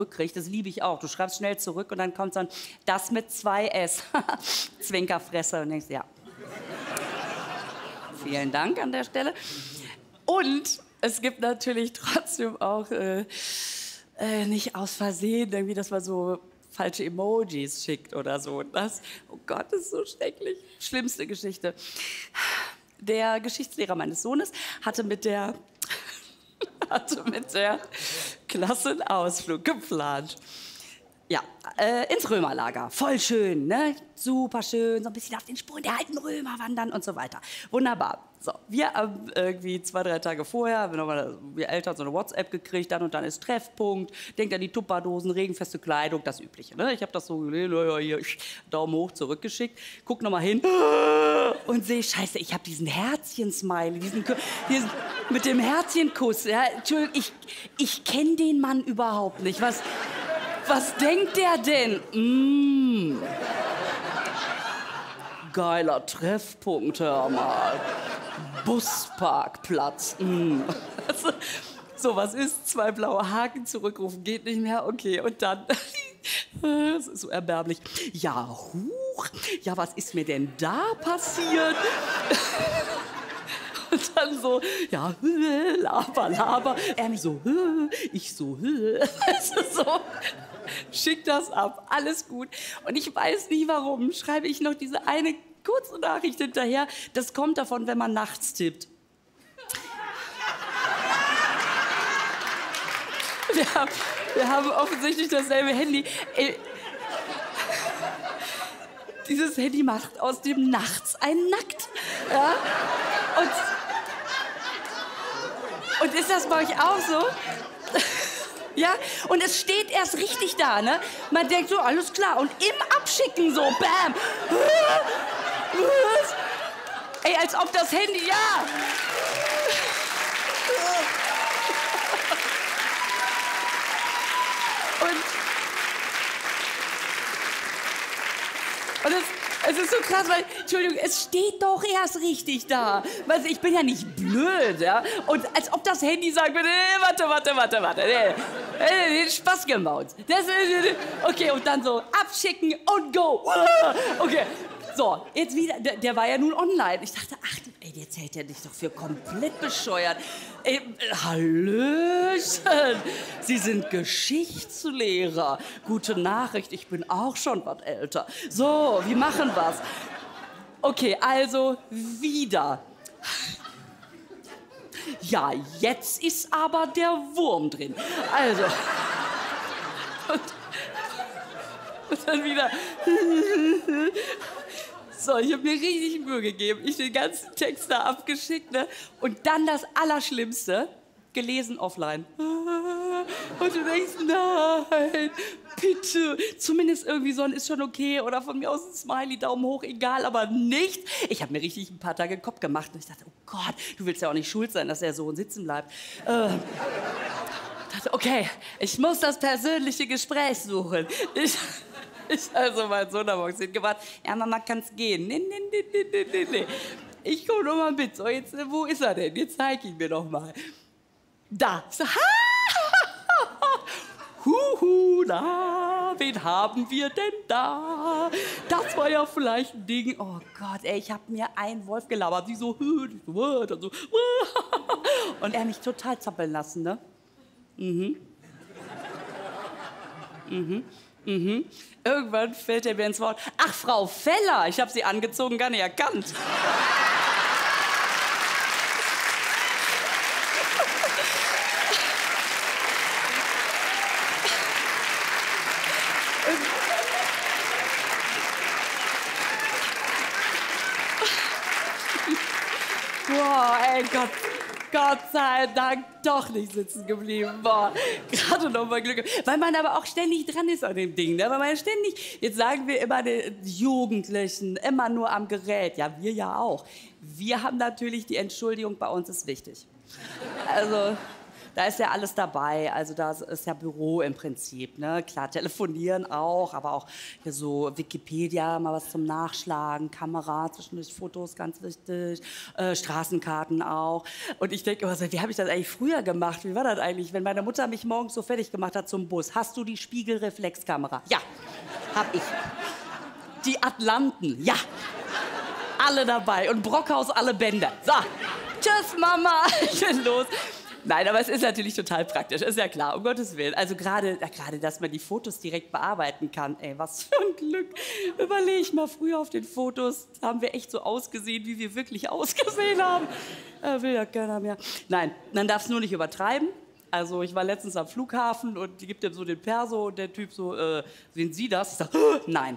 zurückkriegt, das liebe ich auch. Du schreibst schnell zurück und dann kommt dann das mit 2 S. Zwinkerfresse und denkst, ja. Vielen Dank an der Stelle. Und es gibt natürlich trotzdem auch nicht aus Versehen irgendwie, dass man so falsche Emojis schickt oder so. Das, oh Gott, das ist so schrecklich. Schlimmste Geschichte. Der Geschichtslehrer meines Sohnes hatte mit der Klasse einen Ausflug geplant. Ja, ins Römerlager. Voll schön, ne? Super schön, so ein bisschen auf den Spuren der alten Römer wandern und so weiter. Wunderbar. So, wir haben irgendwie 2, 3 Tage vorher, haben wir Eltern so eine WhatsApp gekriegt, dann und dann ist Treffpunkt, denkt an die Tupperdosen, regenfeste Kleidung, das Übliche. Ne? Ich habe das so gelesen, hier, Daumen hoch zurückgeschickt, guck nochmal hin und sehe, scheiße, ich habe diesen Herzchen-Smiley, diesen mit dem Herzchenkuss. Ja? Entschuldigung, ich kenne den Mann überhaupt nicht. Was denkt der denn? Geiler Treffpunkt, hör mal. Busparkplatz. So, was ist? 2 blaue Haken zurückrufen, geht nicht mehr. Okay, und dann... Das ist so erbärmlich. Ja, huch. Ja, was ist mir denn da passiert? Und dann so, ja, laber. Er mich so, ich so, weißt du, so. Schick das ab, alles gut. Und ich weiß nicht warum, schreibe ich noch diese eine kurze Nachricht hinterher. Das kommt davon, wenn man nachts tippt. Wir haben offensichtlich dasselbe Handy. Dieses Handy macht aus dem Nachts ein Nackt. Ja? Und ist das bei euch auch so? Ja, und es steht erst richtig da, ne? Man denkt so, alles klar. Und im Abschicken so, bam. Ey, als ob das Handy, ja. Und es ist so krass, weil, Entschuldigung, es steht doch erst richtig da. Weißt du, ich bin ja nicht blöd, ja? Und als ob das Handy sagt, warte. Nee, Spaß gemacht. Okay, und dann so abschicken und go. Okay, so, jetzt wieder, der war ja nun online. Ich dachte, ach, ey, jetzt hält er dich doch für komplett bescheuert. Ey, Hallöchen, Sie sind Geschichtslehrer. Gute Nachricht, ich bin auch schon was älter. So, wie machen wir's? Okay, also wieder. Ja, jetzt ist aber der Wurm drin. Also. Und dann wieder. So, ich habe mir richtig Mühe gegeben. Ich den ganzen Text da abgeschickt, ne? Und dann das Allerschlimmste, gelesen offline. Und du denkst, nein, bitte. Zumindest irgendwie so ein ist schon okay. Oder von mir aus ein Smiley, Daumen hoch, egal, aber nicht. Ich habe mir richtig ein paar Tage Kopf gemacht. Und ich dachte, oh Gott, du willst ja auch nicht schuld sein, dass er so sitzen bleibt. Dachte, okay, ich muss das persönliche Gespräch suchen. Ich also meinen Sohn am Morgen hingebracht. Ja, Mama, kann's gehen. Nee. Ich komm noch mal mit. So, jetzt, wo ist er denn? Jetzt zeig ihn mir noch mal. Da. So, Huhu, na, wen haben wir denn da? Das war ja vielleicht ein Ding. Oh Gott, ey, ich hab mir einen Wolf gelabert. Sie so, dann so. Und er mich total zappeln lassen, ne? Irgendwann fällt er mir ins Wort. Ach, Frau Feller, ich habe Sie angezogen gar nicht erkannt. Boah, ey, Gott sei Dank doch nicht sitzen geblieben. Boah, gerade noch mal Glück. Weil man aber auch ständig dran ist an dem Ding. Ne? Weil man ja ständig, jetzt sagen wir immer den Jugendlichen, immer nur am Gerät. Ja, wir ja auch. Wir haben natürlich die Entschuldigung, bei uns ist wichtig. Also, Da ist ja alles dabei. Also da ist ja Büro im Prinzip. Ne? Klar, telefonieren auch, aber auch hier so Wikipedia, mal was zum Nachschlagen, Kamera, zwischendurch Fotos, ganz wichtig, Straßenkarten auch. Und ich denke immer so, wie habe ich das eigentlich früher gemacht? Wie war das eigentlich, wenn meine Mutter mich morgens so fertig gemacht hat zum Bus? Hast du die Spiegelreflexkamera? Ja, hab ich. Die Atlanten, ja. Alle dabei und Brockhaus alle Bänder. So, tschüss Mama, ich bin los. Nein, aber es ist natürlich total praktisch, ist ja klar, um Gottes Willen. Also gerade, dass man die Fotos direkt bearbeiten kann. Ey, was für ein Glück. Überleg mal, früher auf den Fotos haben wir echt so ausgesehen, wie wir wirklich ausgesehen haben. Will ja keiner mehr. Nein, man darf es nur nicht übertreiben. Also ich war letztens am Flughafen und die gibt ihm so den Perso und der Typ so, sind Sie das? Ich sag, nein.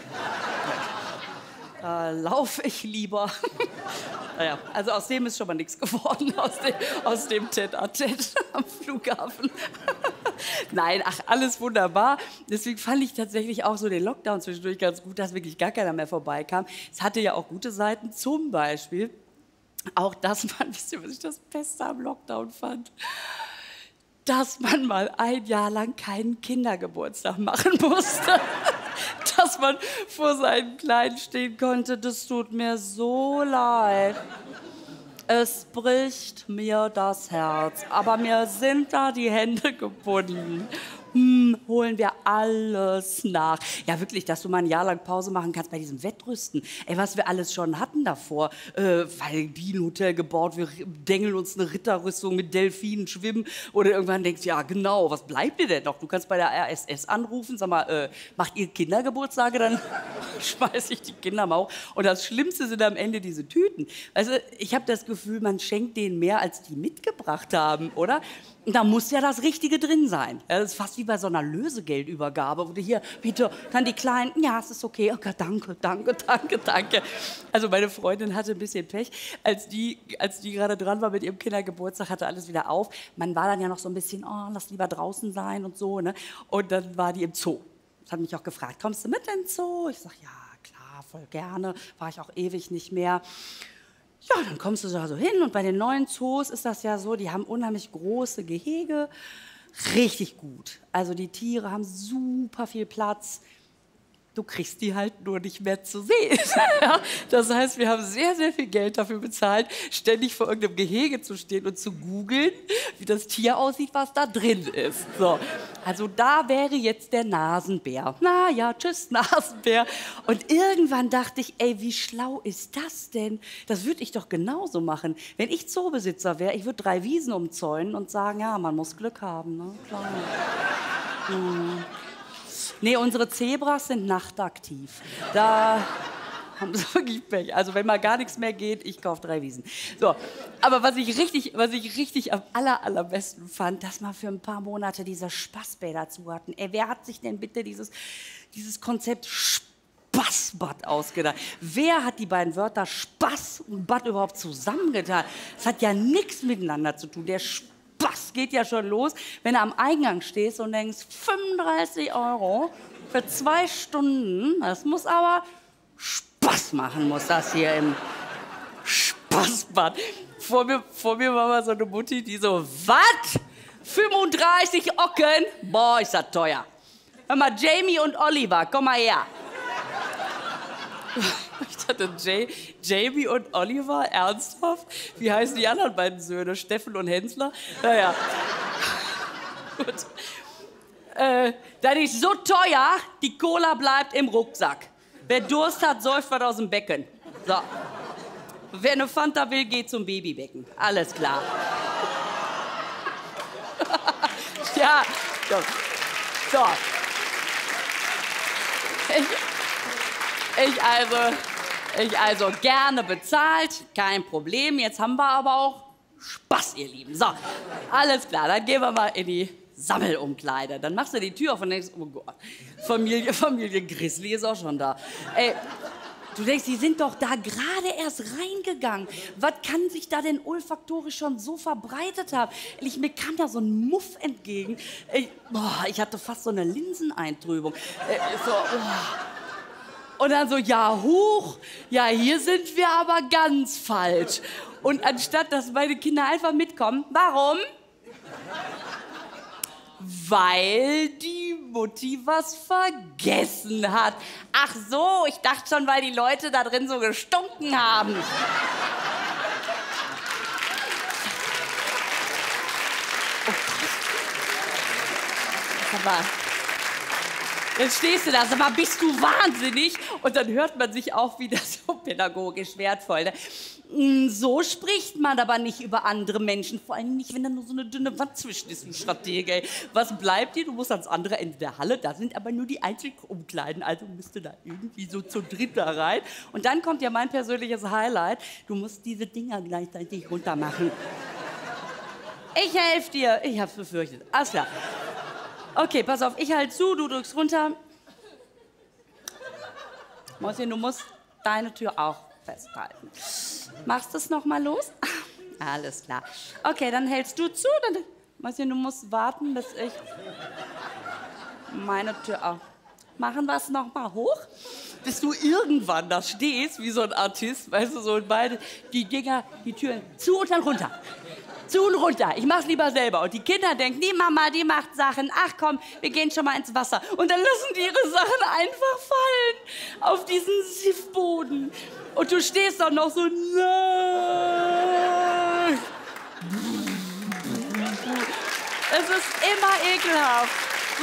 Da laufe ich lieber. Naja, also aus dem ist schon mal nichts geworden, aus dem Tête-à-Tête am Flughafen. Nein, ach, alles wunderbar. Deswegen fand ich tatsächlich auch so den Lockdown zwischendurch ganz gut, dass wirklich gar keiner mehr vorbeikam. Es hatte ja auch gute Seiten, zum Beispiel auch, dass man, wisst ihr, was ich das Beste am Lockdown fand? Dass man mal ein Jahr lang keinen Kindergeburtstag machen musste. Dass man vor seinen Kleinen stehen konnte, das tut mir so leid. Es bricht mir das Herz, aber mir sind da die Hände gebunden. Holen wir alles nach. Ja, wirklich, dass du mal ein Jahr lang Pause machen kannst bei diesem Wettrüsten. Ey, was wir alles schon hatten davor. Waldbienenhotel gebaut, wir dengeln uns eine Ritterrüstung mit Delfinen schwimmen. Oder irgendwann denkst du, ja genau, was bleibt dir denn noch? Du kannst bei der RSS anrufen, sag mal, macht ihr Kindergeburtstage? Dann schmeiß ich die Kinder mal hoch. Und das Schlimmste sind am Ende diese Tüten. Also, ich habe das Gefühl, man schenkt denen mehr, als die mitgebracht haben, oder? Da muss ja das Richtige drin sein. Das ist fast wie bei so einer Lösegeldübergabe, wo du hier, bitte, dann die Kleinen, ja, es ist okay, okay, danke, danke, danke, danke. Also meine Freundin hatte ein bisschen Pech, als die gerade dran war mit ihrem Kindergeburtstag, hatte alles wieder auf. Man war dann ja noch so ein bisschen, oh, lass lieber draußen sein und so, ne? Und dann war die im Zoo. Das hat mich auch gefragt, kommst du mit in den Zoo? Ich sag, ja, klar, voll gerne, war ich auch ewig nicht mehr. Ja, dann kommst du da so hin und bei den neuen Zoos ist das ja so, die haben unheimlich große Gehege, richtig gut. Also die Tiere haben super viel Platz. Du kriegst die halt nur nicht mehr zu sehen. Ja, das heißt, wir haben sehr, sehr viel Geld dafür bezahlt, ständig vor irgendeinem Gehege zu stehen und zu googeln, wie das Tier aussieht, was da drin ist. So. Also da wäre jetzt der Nasenbär. Na ja, tschüss Nasenbär. Und irgendwann dachte ich, ey, wie schlau ist das denn? Das würde ich doch genauso machen. Wenn ich Zoobesitzer wäre, ich würde 3 Wiesen umzäunen und sagen, ja, man muss Glück haben. Ne? Klar. Nee, unsere Zebras sind nachtaktiv. Da haben sie wirklich Pech. Also wenn mal gar nichts mehr geht, ich kaufe 3 Wiesen. So, aber was ich richtig am allerbesten fand, dass wir für ein paar Monate diese Spaßbäder zu hatten. Ey, wer hat sich denn bitte dieses Konzept Spaßbad ausgedacht? Wer hat die beiden Wörter Spaß und Bad überhaupt zusammengetan? Das hat ja nichts miteinander zu tun. Der Spaß geht ja schon los, wenn du am Eingang stehst und denkst, 35 € für 2 Stunden, das muss aber Spaß machen, muss das hier im Spaßbad. Vor mir war mal so eine Mutti, die so, was? 35 Ocken? Boah, ist das teuer. Hör mal, Jamie und Oliver, komm mal her. Ich dachte, Jamie und Oliver, ernsthaft? Wie heißen die anderen beiden Söhne? Steffen und Hensler? Naja. Gut. Das ist so teuer, die Cola bleibt im Rucksack. Wer Durst hat, säuft was aus dem Becken. So. Wer eine Fanta will, geht zum Babybecken. Alles klar. Ja, so. Ich also gerne bezahlt, kein Problem. Jetzt haben wir aber auch Spaß, ihr Lieben. So, alles klar, dann gehen wir mal in die Sammelumkleide. Dann machst du die Tür auf und denkst, oh Gott, Familie Grizzly ist auch schon da. Ey, du denkst, die sind doch da gerade erst reingegangen. Was kann sich da denn olfaktorisch schon so verbreitet haben? Mir kam da so ein Muff entgegen. Ich hatte fast so eine Linseneintrübung. Und dann so, ja, huch, ja, hier sind wir aber ganz falsch. Und anstatt, dass meine Kinder einfach mitkommen, warum? Weil die Mutti was vergessen hat. Ach so, ich dachte schon, weil die Leute da drin so gestunken haben. Aber jetzt stehst du da, sag mal, bist du wahnsinnig? Und dann hört man sich auch wieder so pädagogisch wertvoll. Ne? So spricht man aber nicht über andere Menschen, vor allem nicht, wenn da nur so eine dünne Wand zwischen ist, du Stratege. Ey. Was bleibt dir? Du musst ans andere Ende der Halle, da sind aber nur die Einzelumkleiden, also müsste da irgendwie so zu dritt da rein. Und dann kommt ja mein persönliches Highlight, du musst diese Dinger gleichzeitig runter machen. Ich helfe dir. Ich hab's befürchtet. Alles klar. Okay, pass auf, ich halte zu, du drückst runter. Mäuschen, du musst deine Tür auch festhalten. Machst du es noch mal los? Alles klar. Okay, dann hältst du zu. Dann, Mäuschen, du musst warten, bis ich meine Tür auch. Machen wir es noch mal hoch, bis du irgendwann da stehst, wie so ein Artist, weißt du, so und beide, die Dinger, die Türen zu und dann runter. Zu und runter. Ich mach's lieber selber. Und die Kinder denken, die Mama, die macht Sachen. Ach komm, wir gehen schon mal ins Wasser. Und dann lassen die ihre Sachen einfach fallen auf diesen Siffboden. Und du stehst dann noch so, nein. Es ist immer ekelhaft. So,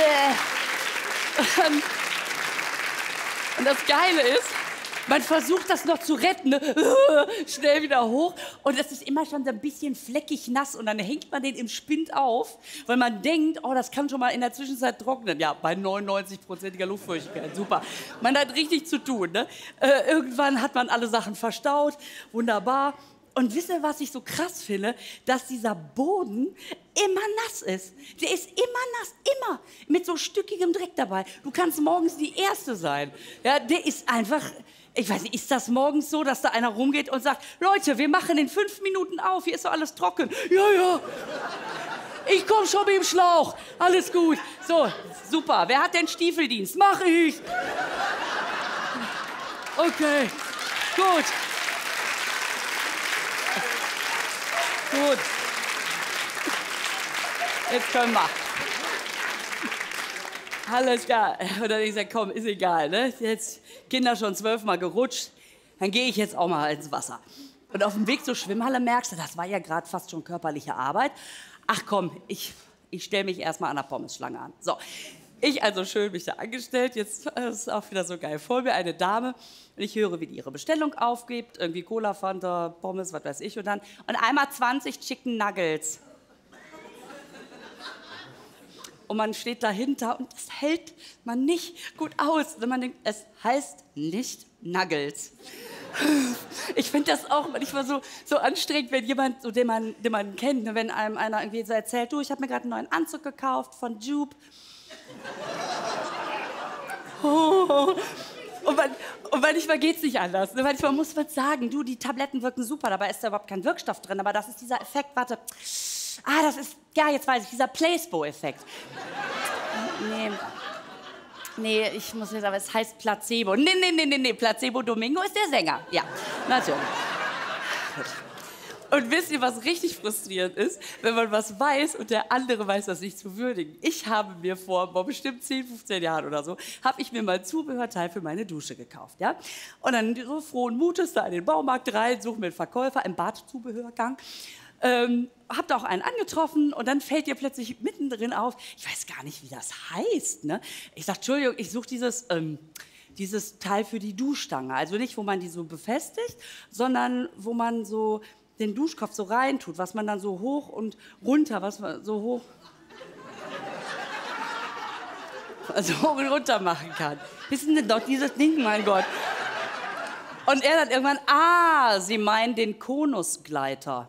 Und das Geile ist, man versucht das noch zu retten, ne? Schnell wieder hoch. Und es ist immer schon so ein bisschen fleckig nass. Und dann hängt man den im Spind auf, weil man denkt, oh, das kann schon mal in der Zwischenzeit trocknen. Ja, bei 99%iger Luftfeuchtigkeit, super. Man hat richtig zu tun. Ne? Irgendwann hat man alle Sachen verstaut, wunderbar. Und wisst ihr, was ich so krass finde? Dass dieser Boden immer nass ist. Der ist immer nass, immer. Mit so stückigem Dreck dabei. Du kannst morgens die Erste sein. Ja, der ist einfach... Ich weiß nicht, ist das morgens so, dass da einer rumgeht und sagt, Leute, wir machen in 5 Minuten auf, hier ist doch alles trocken. Ja, ja. Ich komm schon mit dem Schlauch. Alles gut. So, super. Wer hat denn Stiefeldienst? Mach ich. Okay, gut. Gut. Jetzt können wir. Alles klar. Und dann habe ich gesagt, komm, ist egal, ne? Jetzt Kinder schon 12-mal gerutscht, dann gehe ich jetzt auch mal ins Wasser. Und auf dem Weg zur Schwimmhalle merkst du, das war ja gerade fast schon körperliche Arbeit. Ach komm, ich stelle mich erstmal an der Pommesschlange an. So, ich also schön mich da angestellt, jetzt ist auch wieder so geil. Vor mir eine Dame und ich höre, wie die ihre Bestellung aufgibt, irgendwie Cola, Fanta, Pommes, was weiß ich und dann. Und einmal 20 Chicken Nuggets. Und man steht dahinter und das hält man nicht gut aus. Und man denkt, es heißt nicht Nuggets. Ich finde das auch manchmal so anstrengend, wenn jemand, so, den man kennt, wenn einem einer irgendwie so erzählt, du, ich habe mir gerade einen neuen Anzug gekauft von Joop. Oh. Und manchmal geht es nicht anders. Manchmal muss man sagen, du, die Tabletten wirken super, dabei ist da überhaupt kein Wirkstoff drin, aber das ist dieser Effekt, warte. Das ist, ja, jetzt weiß ich, dieser Placebo-Effekt. Nee, ich muss jetzt, aber es heißt Placebo. Nee, Placebo Domingo ist der Sänger. Ja, natürlich. Gut. Und wisst ihr, was richtig frustrierend ist? Wenn man was weiß und der andere weiß das nicht zu würdigen. Ich habe mir vor bestimmt 10, 15 Jahren oder so, habe ich mir mal Zubehörteil für meine Dusche gekauft. Ja? Und dann so frohen Mutes da in den Baumarkt rein, suche mir einen Verkäufer im Badzubehörgang. Habt auch einen angetroffen und dann fällt dir plötzlich mittendrin auf, ich weiß gar nicht, wie das heißt. Ne? Ich sage, Entschuldigung, ich suche dieses Teil für die Duschstange. Also nicht, wo man die so befestigt, sondern wo man so den Duschkopf so reintut, was man dann so hoch und runter, was man so hoch... Also hoch und runter machen kann. Wissen Sie doch, dieses Ding, mein Gott. Und er dann irgendwann, Sie meinen den Konusgleiter.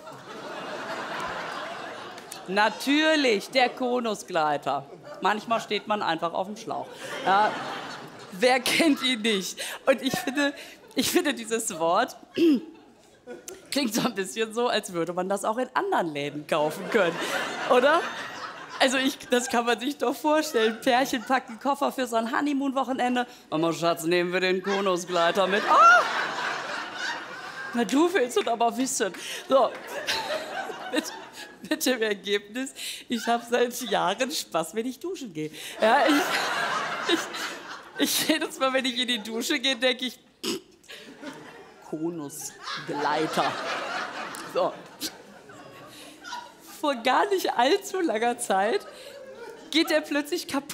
Natürlich, der Konusgleiter. Manchmal steht man einfach auf dem Schlauch. Ja, wer kennt ihn nicht? Und ich finde dieses Wort klingt so ein bisschen so, als würde man das auch in anderen Läden kaufen können, oder? Also das kann man sich doch vorstellen. Pärchen packt einen Koffer für so ein Honeymoon-Wochenende. Mama, Schatz, nehmen wir den Konusgleiter mit. Na, du willst es aber wissen. So. Mit dem Ergebnis, ich habe seit Jahren Spaß, wenn ich duschen gehe. Ja, ich jedes Mal, wenn ich in die Dusche gehe, denke ich, Konusgleiter. So. Vor gar nicht allzu langer Zeit geht der plötzlich kaputt.